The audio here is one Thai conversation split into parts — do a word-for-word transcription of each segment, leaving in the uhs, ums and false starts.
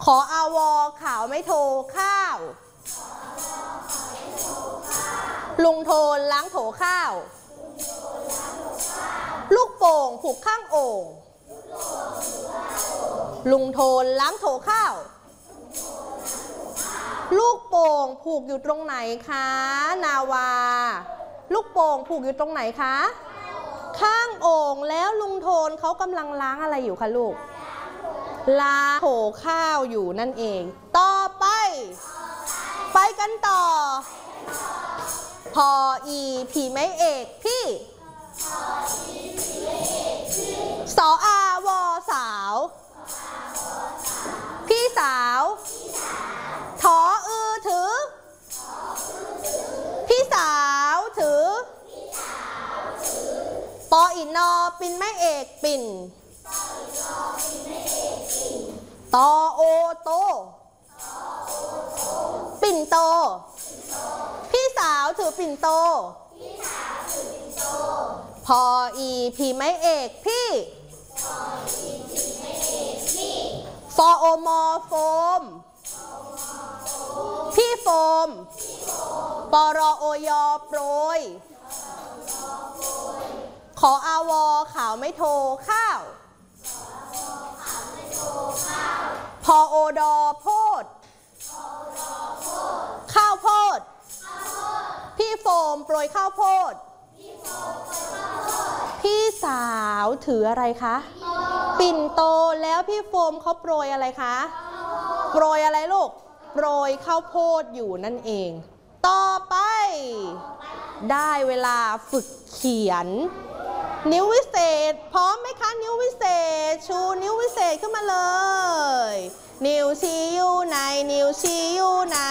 ขออาวอขาวไม่โทข้าวลุงโทนล้างโถข้าวลูกโป่งผูกข้างโอ่งลุงโทนล้างโถข้าวลูกโป่งผูกอยู่ตรงไหนคะนาวาลูกโป่งผูกอยู่ตรงไหนคะข้างโอ่งแล้วลุงโทนเขากำลังล้างอะไรอยู่คะลูกล้างโถข้าวอยู่นั่นเองต่อไปไปกันต่อพออีผีไม้เอกพี่สออาวอสาวพี่สาวถออือถือพี่สาวถือปออีนอปินไม้เอกปิ่นตอโอโตปิ่นโตพี่สาวถือปิ่นโตพออีพีไม้เอกพี่ฟอโอมอโฟมพี่โฟมปอรอโอยอโปรยขออาวอขาวไม่โทข้าวพอโอดอโพดข้าวโพดพี่โฟมโปรยข้าวโพดพี่สาวถืออะไรคะปิ่นโตแล้วพี่โฟมเขาโปรยอะไรคะโปรยอะไรลูกโปรยข้าวโพดอยู่นั่นเองต่อไปได้เวลาฝึกเขียนนิ้ววิเศษพร้อมไหมคะนิ้ววิเศษชูนิ้ววิเศษขึ้นมาเลยนิ้วชี้อยู่ไหนนิ้วชี้อยู่ไหน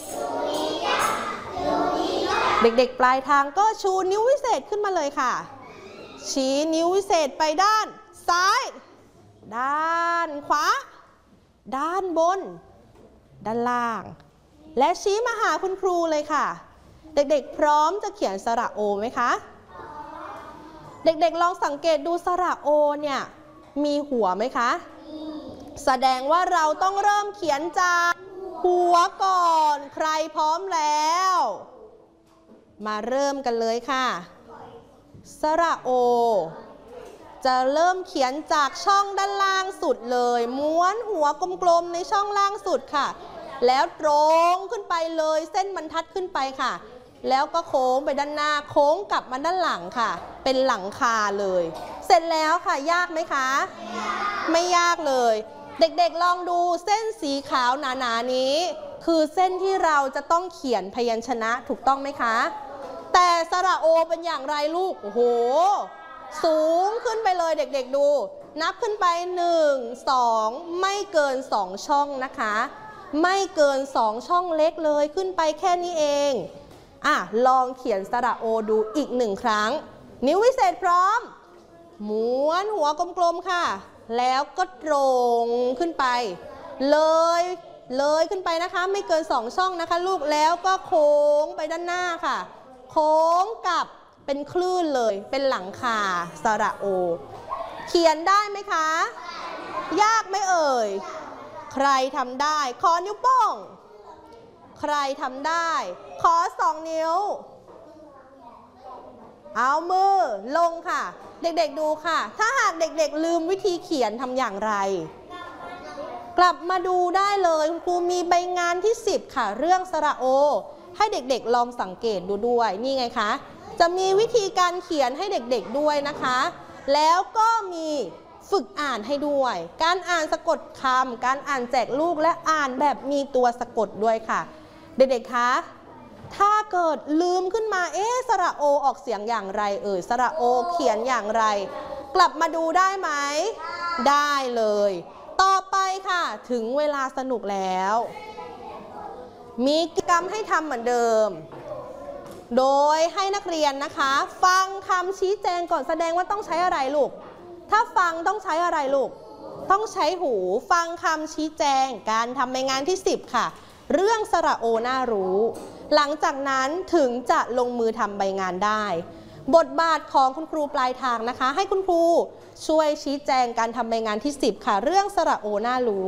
เด็กๆปลายทางก็ชูนิ้ววิเศษขึ้นมาเลยค่ะชี้นิ้ววิเศษไปด้านซ้ายด้านขวาด้านบนด้านล่างและชี้มาหาคุณครูเลยค่ะเด็กๆพร้อมจะเขียนสระโอไหมคะเด็กๆลองสังเกตดูสระโอเนี่ยมีหัวไหมคะแสดงว่าเราต้องเริ่มเขียนจากหัวก่อนใครพร้อมแล้วมาเริ่มกันเลยค่ะสระโอจะเริ่มเขียนจากช่องด้านล่างสุดเลยม้วนหัวกลมๆในช่องล่างสุดค่ะแล้วตรงขึ้นไปเลยเส้นบรรทัดขึ้นไปค่ะแล้วก็โค้งไปด้านหน้าโค้งกลับมาด้านหลังค่ะเป็นหลังคาเลยเสร็จแล้วค่ะยากไหมคะไม่ยากเลยเด็กๆลองดูเส้นสีขาวหนาๆนี้คือเส้นที่เราจะต้องเขียนพยัญชนะถูกต้องไหมคะแต่สระโอเป็นอย่างไรลูกโอ้โหสูงขึ้นไปเลยเด็กๆดูนับขึ้นไปหนึ่ง สองไม่เกินสองช่องนะคะไม่เกินสองช่องเล็กเลยขึ้นไปแค่นี้เองอ่ะลองเขียนสระโอดูอีกหนึ่งครั้งนิ้ววิเศษพร้อมม้วนหัวกลมๆค่ะแล้วก็ตรงขึ้นไปเลยเลยขึ้นไปนะคะไม่เกินสองช่องนะคะลูกแล้วก็โค้งไปด้านหน้าค่ะโค้งกลับเป็นคลื่นเลยเป็นหลังคาสระโอเขียนได้ไหมคะยากไหมเอ่ยใครทำได้ขอนิ้วโป้งใครทำได้ขอสองนิ้วเอามือลงค่ะเด็กๆดูค่ะถ้าหากเด็กๆลืมวิธีเขียนทำอย่างไรกลับมาดูได้เลยคุณครูมีใบงานที่สิบค่ะเรื่องสระโอให้เด็กๆลองสังเกตดูด้วยนี่ไงคะจะมีวิธีการเขียนให้เด็กๆด้วยนะคะแล้วก็มีฝึกอ่านให้ด้วยการอ่านสะกดคำการอ่านแจกลูกและอ่านแบบมีตัวสะกดด้วยค่ะเด็กๆคะถ้าเกิดลืมขึ้นมาเอ๊ะสระโอออกเสียงอย่างไรเอ่ยสระโอเขียนอย่างไรกลับมาดูได้ไหมได้เลยต่อไปค่ะถึงเวลาสนุกแล้วมีกิจกรรมให้ทำเหมือนเดิมโดยให้นักเรียนนะคะฟังคำชี้แจงก่อนแสดงว่าต้องใช้อะไรลูกถ้าฟังต้องใช้อะไรลูกต้องใช้หูฟังคำชี้แจงการทำใบงานที่สิบค่ะเรื่องสระโอน่ารู้หลังจากนั้นถึงจะลงมือทำใบงานได้บทบาทของคุณครูปลายทางนะคะให้คุณครูช่วยชี้แจงการทำใบงานที่สิบค่ะเรื่องสระโอน่ารู้